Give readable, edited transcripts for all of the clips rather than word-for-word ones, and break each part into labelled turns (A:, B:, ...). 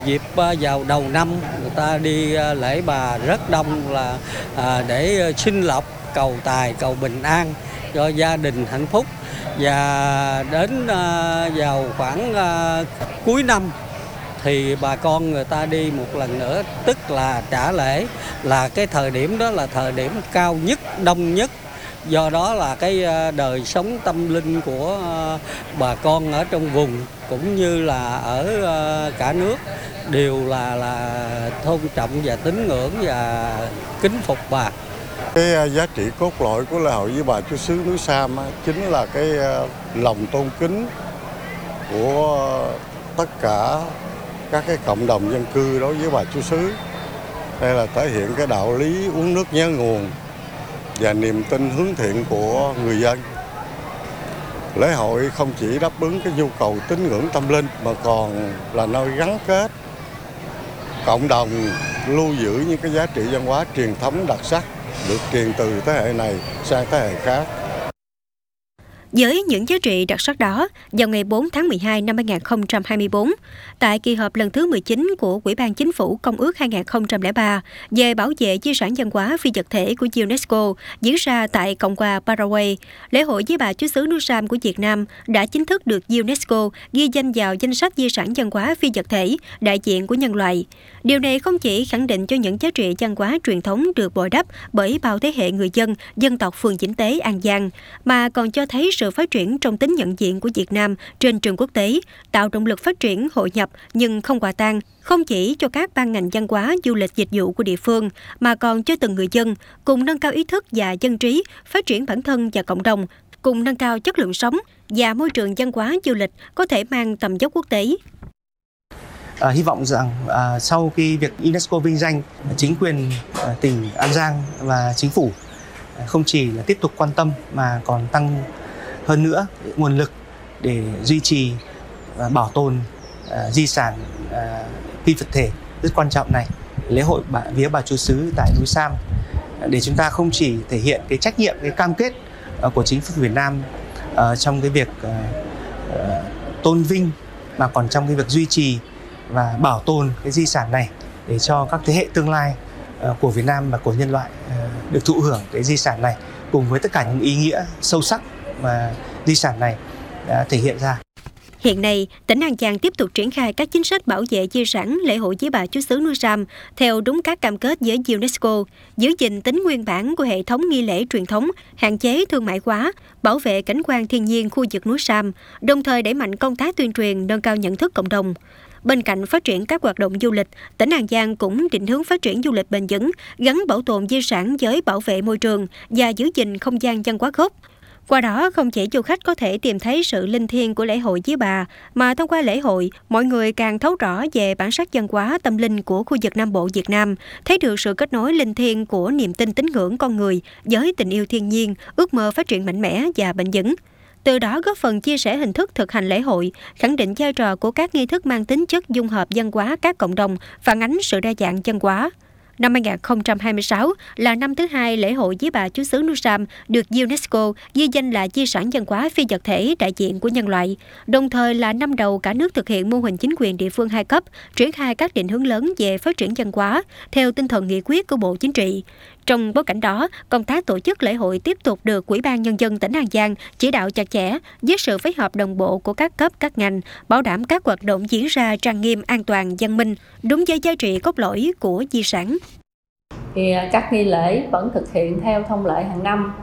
A: Dịp vào đầu năm người ta đi lễ Bà rất đông là để xin lộc, cầu tài, cầu bình an cho gia đình hạnh phúc. Và đến vào khoảng cuối năm thì bà con người ta đi một lần nữa, tức là trả lễ, là cái thời điểm đó là thời điểm cao nhất, đông nhất. Do đó là cái đời sống tâm linh của bà con ở trong vùng cũng như là ở cả nước đều là tôn trọng và tín ngưỡng và kính phục bà.
B: Cái giá trị cốt lõi của lễ hội Vía Bà Chúa Xứ núi Sam chính là cái lòng tôn kính của tất cả các cái cộng đồng dân cư đối với bà Chúa Xứ. Đây là thể hiện cái đạo lý uống nước nhớ nguồn và niềm tin hướng thiện của người dân. Lễ hội không chỉ đáp ứng cái nhu cầu tín ngưỡng tâm linh mà còn là nơi gắn kết cộng đồng, lưu giữ những cái giá trị văn hóa truyền thống đặc sắc được truyền từ thế hệ này sang thế hệ khác.
C: Với những giá trị đặc sắc đó, vào ngày 4 tháng 12 năm 2024, tại kỳ họp lần thứ 19 của Ủy ban Chính phủ Công ước 2003 về bảo vệ di sản văn hóa phi vật thể của UNESCO diễn ra tại Cộng hòa Paraguay, lễ hội Vía Bà Chúa Xứ núi Sam của Việt Nam đã chính thức được UNESCO ghi danh vào danh sách di sản văn hóa phi vật thể đại diện của nhân loại. Điều này không chỉ khẳng định cho những giá trị văn hóa truyền thống được bồi đắp bởi bao thế hệ người dân, dân tộc phường Vĩnh Tế, An Giang, mà còn cho thấy sự phát triển trong tính nhận diện của Việt Nam trên trường quốc tế, tạo động lực phát triển hội nhập nhưng không hòa tan, không chỉ cho các ban ngành văn hóa, du lịch, dịch vụ của địa phương, mà còn cho từng người dân, cùng nâng cao ý thức và dân trí, phát triển bản thân và cộng đồng, cùng nâng cao chất lượng sống và môi trường văn hóa du lịch có thể mang tầm dốc quốc tế.
D: Hy vọng rằng sau khi việc UNESCO vinh danh, chính quyền tỉnh An Giang và chính phủ không chỉ là tiếp tục quan tâm mà còn tăng hơn nữa nguồn lực để duy trì và bảo tồn di sản phi vật thể rất quan trọng này, lễ hội Vía Bà Chúa Xứ tại núi Sam, để chúng ta không chỉ thể hiện cái trách nhiệm, cái cam kết của chính phủ Việt Nam trong cái việc tôn vinh, mà còn trong cái việc duy trì và bảo tồn cái di sản này để cho các thế hệ tương lai của Việt Nam và của nhân loại được thụ hưởng cái di sản này, cùng với tất cả những ý nghĩa sâu sắc mà di sản này đã thể hiện ra.
C: Hiện nay, tỉnh An Giang tiếp tục triển khai các chính sách bảo vệ di sản lễ hội Vía Bà Chúa Xứ núi Sam theo đúng các cam kết với UNESCO, giữ gìn tính nguyên bản của hệ thống nghi lễ truyền thống, hạn chế thương mại hóa, bảo vệ cảnh quan thiên nhiên khu vực núi Sam, đồng thời đẩy mạnh công tác tuyên truyền, nâng cao nhận thức cộng đồng. Bên cạnh phát triển các hoạt động du lịch, tỉnh An Giang cũng định hướng phát triển du lịch bền vững, gắn bảo tồn di sản với bảo vệ môi trường và giữ gìn không gian văn hóa gốc. Qua đó, không chỉ du khách có thể tìm thấy sự linh thiêng của lễ hội Vía Bà, mà thông qua lễ hội, mọi người càng thấu rõ về bản sắc văn hóa tâm linh của khu vực Nam Bộ Việt Nam, thấy được sự kết nối linh thiêng của niềm tin tín ngưỡng con người với tình yêu thiên nhiên, ước mơ phát triển mạnh mẽ và bền vững. Từ đó góp phần chia sẻ hình thức thực hành lễ hội, khẳng định vai trò của các nghi thức mang tính chất dung hợp văn hóa các cộng đồng, phản ánh sự đa dạng văn hóa. Năm 2026 là năm thứ hai lễ hội Vía Bà Chúa Xứ núi Sam được UNESCO ghi danh là di sản văn hóa phi vật thể đại diện của nhân loại, đồng thời là năm đầu cả nước thực hiện mô hình chính quyền địa phương 2 cấp, triển khai các định hướng lớn về phát triển văn hóa theo tinh thần nghị quyết của Bộ Chính trị. Trong bối cảnh đó, công tác tổ chức lễ hội tiếp tục được Ủy ban Nhân dân tỉnh An Giang chỉ đạo chặt chẽ với sự phối hợp đồng bộ của các cấp, các ngành, bảo đảm các hoạt động diễn ra trang nghiêm, an toàn, văn minh, đúng với giá trị cốt lõi của di sản.
E: Thì các nghi lễ vẫn thực hiện theo thông lệ hàng năm,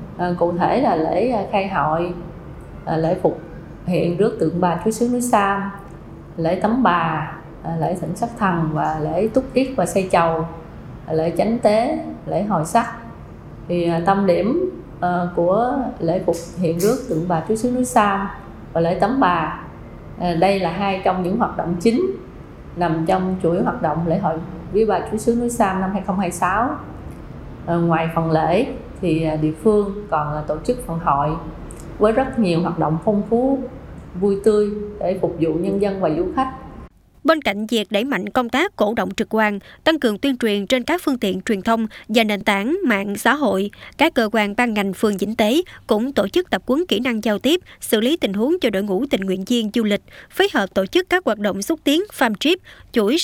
E: cụ thể là lễ khai hội, lễ phục hiện rước tượng Bà Chúa Xứ núi Sam, lễ tắm bà, lễ thỉnh sắc thần và lễ túc yết và xây chầu, lễ chánh tế, lễ hồi sắc. Thì tâm điểm của lễ phục hiện rước tượng Bà Chúa Xứ núi Sam và lễ tắm bà, đây là 2 trong những hoạt động chính nằm trong chuỗi hoạt động lễ hội Vía Bà Chúa Xứ núi Sam năm 2026. Ngoài phần lễ thì địa phương còn tổ chức phần hội với rất nhiều hoạt động phong phú, vui tươi để phục vụ nhân dân và du khách.
C: Bên cạnh việc đẩy mạnh công tác cổ động trực quan, tăng cường tuyên truyền trên các phương tiện truyền thông và nền tảng mạng xã hội, các cơ quan ban ngành phường Vĩnh Tế cũng tổ chức tập huấn kỹ năng giao tiếp, xử lý tình huống cho đội ngũ tình nguyện viên du lịch, phối hợp tổ chức các hoạt động xúc tiến farm trip, chuỗi